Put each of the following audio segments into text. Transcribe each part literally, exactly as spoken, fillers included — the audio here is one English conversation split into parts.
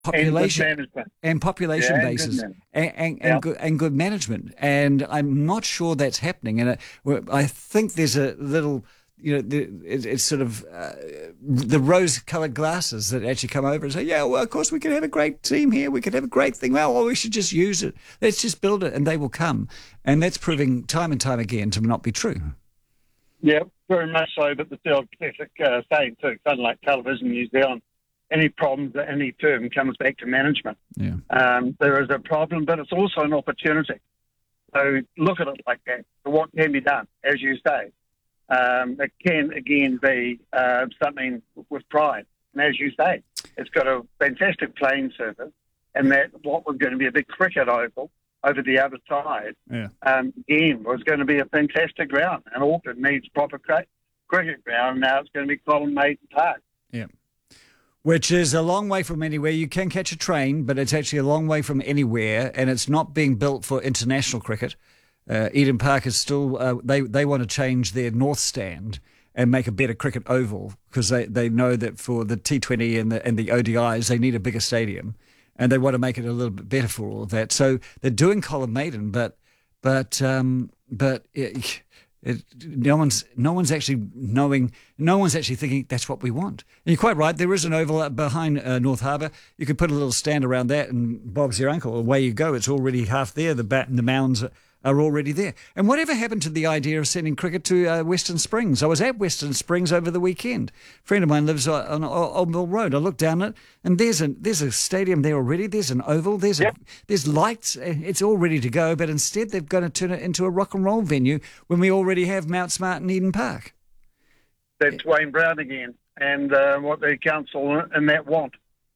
population and good management. and population Yeah, and bases good and and, and, Yep. good, and good management. And I'm not sure that's happening. And it, well, I think there's a little, you know, the, it, it's sort of uh, the rose-coloured glasses that actually come over and say, yeah, well, of course we could have a great team here. We could have a great thing. Well, well, we should just use it. Let's just build it, and they will come. And that's proving time and time again to not be true. Yeah, very much so. But the old classic uh, saying too, something like Television New Zealand, any problems at any firm comes back to management. Yeah. Um, there is a problem, but it's also an opportunity. So look at it like that. So what can be done, as you say? Um, it can, again, be uh, something with pride. And as you say, it's got a fantastic playing surface, and that what was going to be a big cricket oval over the other side, Yeah. um, again, was going to be a fantastic ground. And Auckland needs proper cri- cricket ground. Now it's going to be Colin Maiden Park. Yeah. Which is a long way from anywhere. You can catch a train, but it's actually a long way from anywhere, and it's not being built for international cricket. Uh, Eden Park is still, uh, they, they want to change their north stand and make a better cricket oval because they, they know that for the T twenty and the, and the O D Is, they need a bigger stadium, and they want to make it a little bit better for all of that. So they're doing Colin Maiden, but, but, um, but it, It, no one's no one's actually knowing. No one's actually thinking that's what we want. And you're quite right. There is an oval up behind uh, North Harbour. You could put a little stand around that, and Bob's your uncle. Away you go. It's already half there. The bat and the mounds are, are already there. And whatever happened to the idea of sending cricket to uh, Western Springs? I was at Western Springs over the weekend. A friend of mine lives on, on Old Mill Road. I looked down it, and there's a there's a stadium there already. There's an oval. There's Yep. a, there's lights. It's all ready to go. But instead, they're going to turn it into a rock and roll venue when we already have Mount Smart and Eden Park. That's Wayne Brown again, and uh, what the council and that want.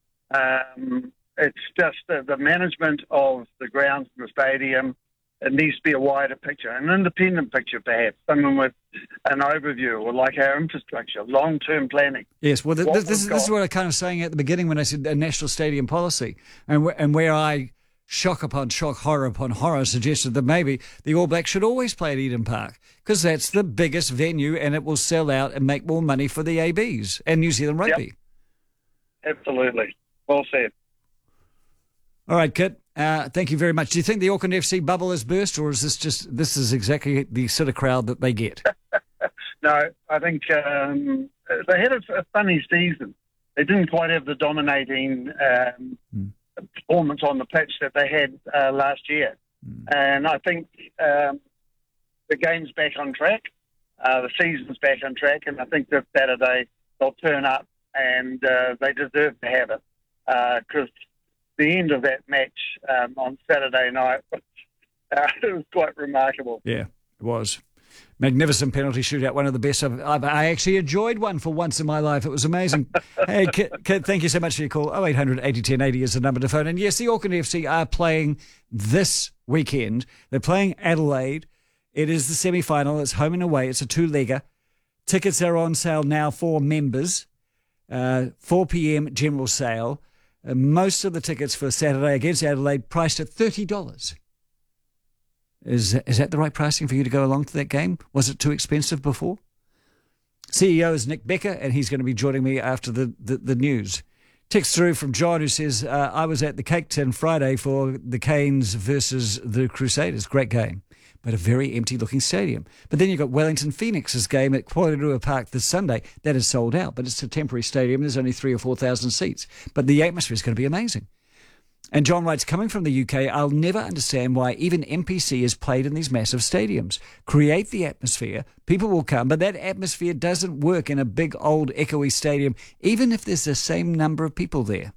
Um, it's just uh, the management of the grounds and the stadium. It needs to be a wider picture, an independent picture perhaps, someone with an overview, or like our infrastructure, long-term planning. Yes, well, th- What this, this, we've this is got- what I kind of saying at the beginning when I said a national stadium policy, and wh- and where I shock upon shock, horror upon horror, suggested that maybe the All Blacks should always play at Eden Park because that's the biggest venue and it will sell out and make more money for the A Bs and New Zealand Rugby. Yep. Absolutely. Well said. All right, Kit. Uh, thank you very much. Do you think the Auckland F C bubble has burst, or is this just this is exactly the sort of crowd that they get? No, I think um, they had a, a funny season. They didn't quite have the dominating um, Mm. performance on the pitch that they had uh, last year. Mm. And I think um, the game's back on track. Uh, the season's back on track. And I think this Saturday they'll turn up, and uh, they deserve to have it. Because the end of that match um, on Saturday night was, uh, it was quite remarkable. Yeah, it was. Magnificent penalty shootout, one of the best. I've, I've, I actually enjoyed one for once in my life. It was amazing. Hey, Kit, Kit, thank you so much for your call. oh eight hundred eighty ten eighty is the number to phone. And yes, the Auckland F C are playing this weekend. They're playing Adelaide. It is the semi-final. It's home and away. It's a two-legger. Tickets are on sale now for members. Uh, four p.m. general sale. Uh, most of the tickets for Saturday against Adelaide priced at thirty dollars. Is is that the right pricing for you to go along to that game? Was it too expensive before? C E O is Nick Becker, and he's going to be joining me after the, the, the news. Text through from John who says, uh, I was at the Cake Tin Friday for the Canes versus the Crusaders. Great game, but a very empty-looking stadium. But then you've got Wellington Phoenix's game at Porirua Park this Sunday. That is sold out, but it's a temporary stadium. There's only three or four thousand seats. But the atmosphere is going to be amazing. And John writes, coming from the U K, I'll never understand why even N P C is played in these massive stadiums. Create the atmosphere, people will come, but that atmosphere doesn't work in a big, old, echoey stadium, even if there's the same number of people there.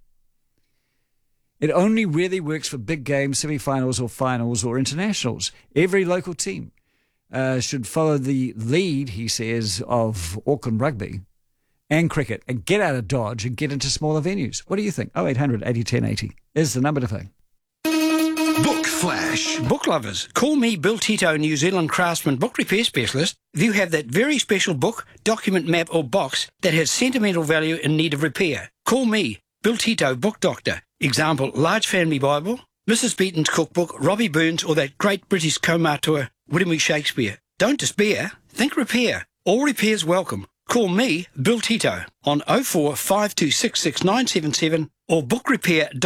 It only really works for big games, semi-finals or finals or internationals. Every local team uh, should follow the lead, he says, of Auckland Rugby and cricket, and get out of Dodge and get into smaller venues. What do you think? oh eight hundred eighty ten eighty is the number to phone. Book Flash. Book lovers, call me Bill Tito, New Zealand Craftsman Book Repair Specialist. If you have that very special book, document, map or box that has sentimental value in need of repair, call me, Bill Tito, Book Doctor. Example, Large Family Bible, Missus Beaton's Cookbook, Robbie Burns, or that great British Komatua, William Shakespeare. Don't despair, think repair. All repairs welcome. Call me, Bill Tito, on oh four five two six six nine seven seven or book repair